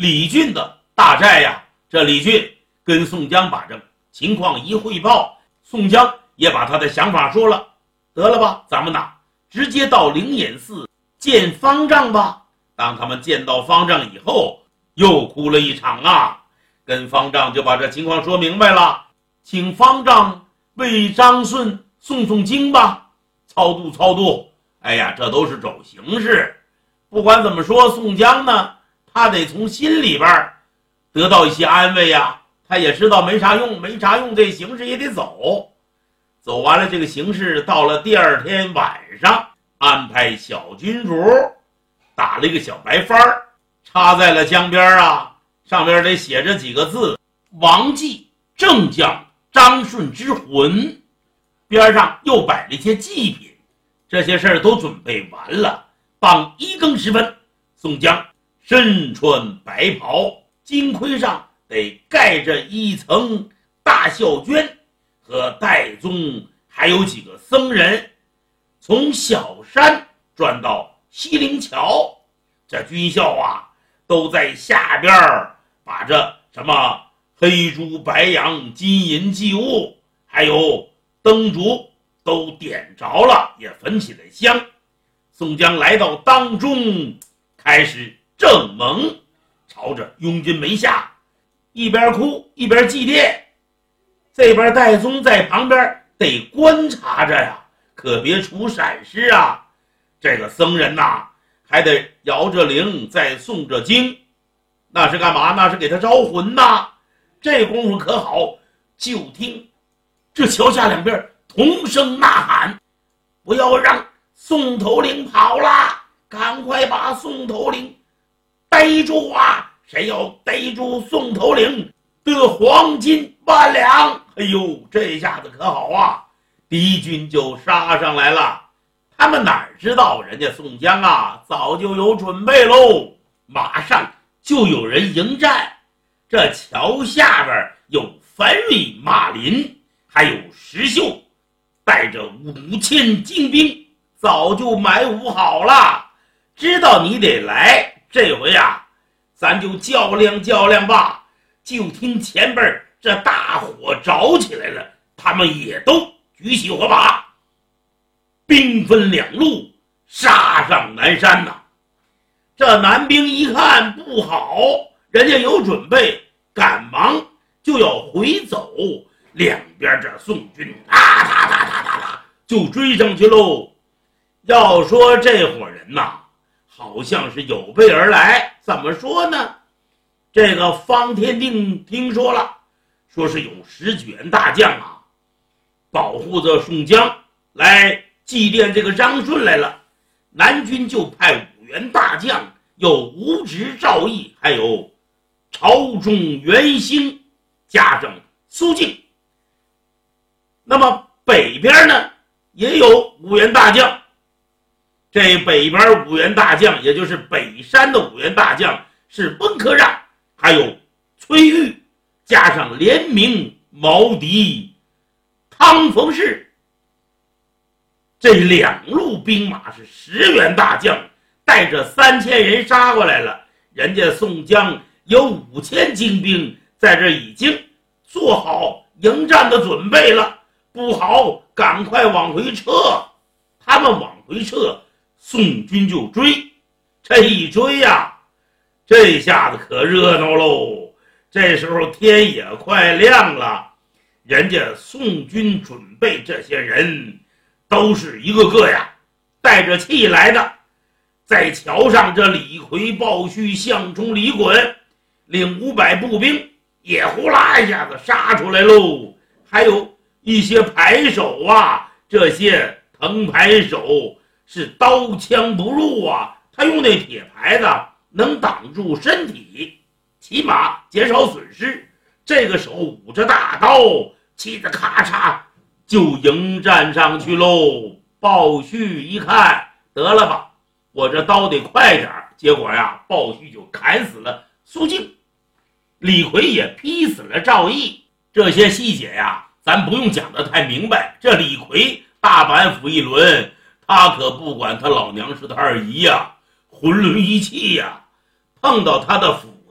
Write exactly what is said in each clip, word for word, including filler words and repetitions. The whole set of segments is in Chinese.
李俊的大寨呀。这李俊跟宋江把这情况一汇报，宋江也把他的想法说了，得了吧，咱们呐直接到灵隐寺见方丈吧。当他们见到方丈以后，又哭了一场啊，跟方丈就把这情况说明白了，请方丈为张顺诵诵经吧，超度超度。哎呀，这都是走形式。不管怎么说，宋江呢，他得从心里边得到一些安慰呀。他也知道没啥用，没啥用，这形式也得走。走完了这个形式，到了第二天晚上，安排小金主打了一个小白幡儿，插在了江边啊，上边得写着几个字：王继正将张顺之魂。边上又摆了一些祭品。这些事儿都准备完了，傍一更时分，宋江身穿白袍，金盔上得盖着一层大孝绢，和戴宗还有几个僧人，从小山转到西陵桥。这军校啊，都在下边把这什么黑猪白羊金银祭物还有灯烛都点着了，也焚起了香。宋江来到当中，开始正盟，朝着拥军门下，一边哭一边祭奠。这边戴宗在旁边得观察着呀，可别出闪失啊。这个僧人呐，还得摇着铃再诵着经，那是干嘛？那是给他招魂呐。这功夫可好，就听这桥下两边同声呐喊：不要让宋头领跑了，赶快把宋头领逮住啊！谁要逮住宋头领得黄金万两。哎呦，这下子可好啊，敌军就杀上来了。他们哪知道人家宋江啊早就有准备喽，马上就有人迎战。这桥下边有樊瑞、马林还有石秀，带着五千精兵，早就埋伏好了，知道你得来。这回啊，咱就较量较量吧。就听前边这大火着起来了，他们也都举起火把，兵分两路杀上南山呐。这南兵一看不好，人家有准备，赶忙就要回走，两边这宋军哒哒哒哒哒哒就追上去喽。要说这伙人呐，好像是有备而来。怎么说呢？这个方天定听说了，说是有十几员大将啊，保护着宋江来祭奠这个张顺来了。南军就派五员大将，有吴直、赵毅，还有朝中元兴，加上苏静。那么北边呢，也有五员大将。这北边五员大将，也就是北山的五员大将，是温科让，还有崔玉，加上连明、毛迪、汤逢世。这两路兵马是十员大将，带着三千人杀过来了。人家宋江有五千精兵，在这已经做好迎战的准备了，不好，赶快往回撤。他们往回撤，宋军就追。这一追呀、啊，这下子可热闹喽。这时候天也快亮了，人家宋军准备这些人都是一个个呀带着气来的。在桥上，这李逵、鲍旭、项冲、李衮领五百步兵也呼啦一下子杀出来喽。还有一些牌手啊，这些藤牌手是刀枪不入啊，他用那铁牌子能挡住身体，起码减少损失。这个手舞着大刀，气得咔嚓就迎战上去喽。鲍旭一看，得了吧，我这刀得快点，结果呀，鲍旭就砍死了苏静，李逵也劈死了赵毅。这些细节呀，咱不用讲得太明白。这李逵大板斧一抡，他可不管他老娘是他二姨呀，魂抡一气呀，碰到他的斧子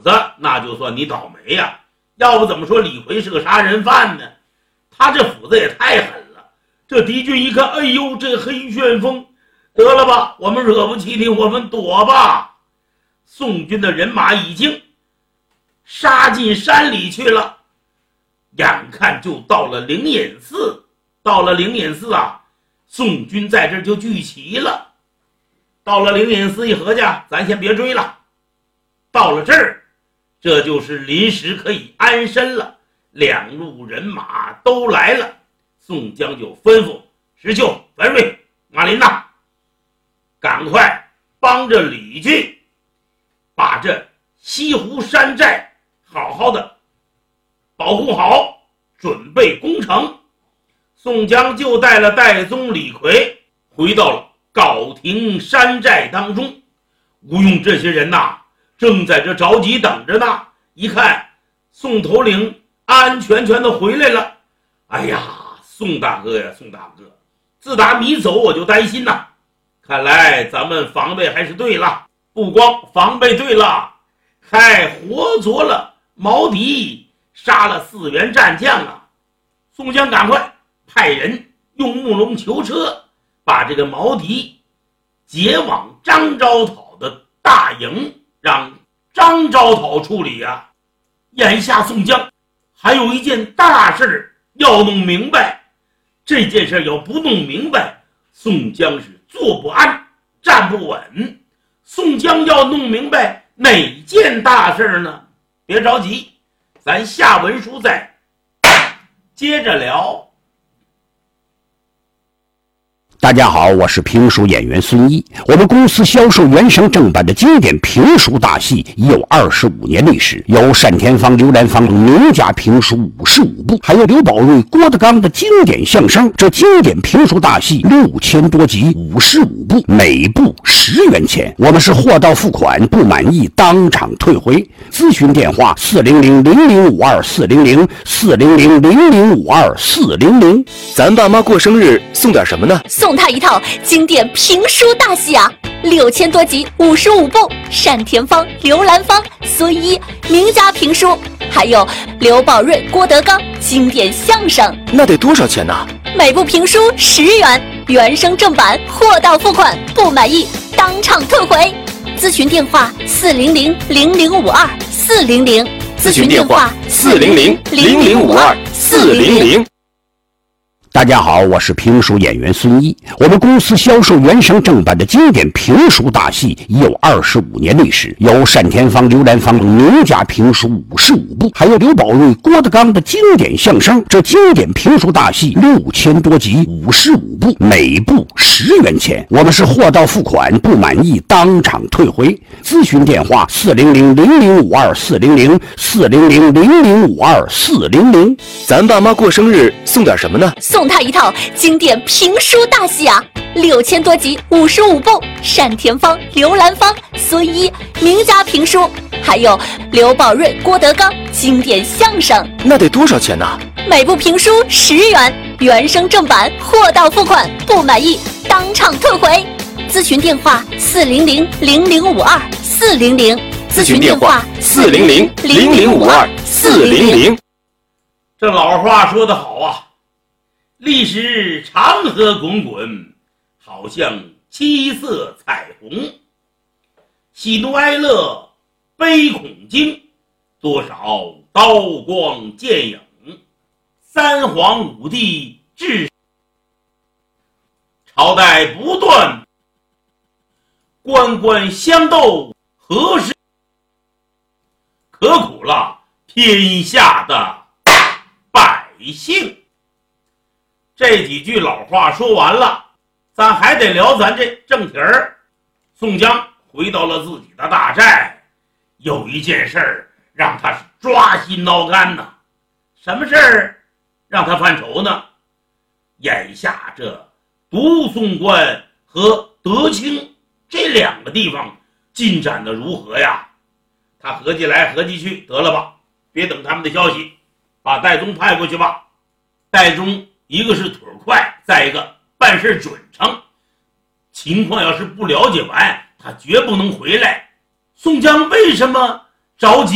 子，那就算你倒霉呀！要不怎么说李逵是个杀人犯呢？他这斧子也太狠了。这敌军一看，哎呦，这黑旋风，得了吧，我们惹不起你，我们躲吧。宋军的人马已经杀进山里去了，眼看就到了灵隐寺。到了灵隐寺啊，宋军在这就聚齐了。到了灵隐寺一合计，咱先别追了。到了这儿，这就是临时可以安身了。两路人马都来了，宋江就吩咐石秀、樊瑞、马林呐，赶快帮着李俊把这西湖山寨好好的保护好，准备攻城。宋江就带了戴宗、李逵回到了皋亭山寨当中。吴用这些人呐，正在这着急等着呢。一看宋头领安安全全的回来了，哎呀，宋大哥呀，宋大哥，自打你走我就担心呐。看来咱们防备还是对了，不光防备对了，还活捉了毛敌，杀了四员战将啊！宋江赶快派人用木龙囚车把这个毛敌解往张昭讨的大营，让张昭讨处理啊。眼下宋江还有一件大事要弄明白，这件事要不弄明白，宋江是坐不安，站不稳。宋江要弄明白哪件大事呢？别着急，咱下文书再接着聊。 大家好，我是评书演员孙一。我们公司销售原声正版的经典评书大戏已有二十五年历史，有单田芳、刘兰芳名家评书五十五部，还有刘宝瑞、郭德纲的经典相声。这经典评书大戏六千多集，五十五部，每部十元钱。我们是货到付款，不满意当场退回。咨询电话：四零零零零五二四零零四零零零零五二四零零。 咱爸妈过生日送点什么呢？ 送他一套经典评书大戏啊，六千多集，五十五部，单田芳、刘兰芳、孙一名家评书，还有刘宝瑞、郭德纲经典相声。 那得多少钱呢？ 每部评书十元，原声正版，货到付款，不满意当场退回。咨询电话：四零零零零五二四零零。 咨询电话：四零零零零五二四零零。 大家好，我是评书演员孙一。我们公司销售原声正版的经典评书大戏已有二十五年历史，有单田芳、刘兰芳名家评书五十五部，还有刘宝瑞、郭德纲的经典相声。这经典评书大戏六千多集，五十五部，每部十元钱。我们是货到付款，不满意当场退回。咨询电话：四零零零零五二四零零四零零零零五二四零零。 咱爸妈过生日送点什么呢？ 送他一套经典评书大戏啊，六千多集，五十五部，单田芳、刘兰芳、孙一名家评书，还有刘宝瑞、郭德纲经典相声。 那得多少钱呢？ 每部评书十元，原声正版，货到付款，不满意当场退回。咨询电话：四零零零零五二四零零。 咨询电话：四零零零零五二四零零。 这老话说得好啊，历史长河滚滚，好像七色彩虹，喜怒哀乐悲恐惊，多少刀光剑影，三皇五帝至朝代不断，官官相斗，何时可苦了天下的百姓。这几句老话说完了，咱还得聊咱这正题儿。宋江回到了自己的大寨，有一件事儿让他是抓心挠肝呐。什么事儿让他犯愁呢？眼下这独松关和德清这两个地方进展的如何呀？他合计来合计去，得了吧，别等他们的消息，把戴宗派过去吧。戴宗一个是腿快，再一个办事准成，情况要是不了解完，他绝不能回来。宋江为什么着急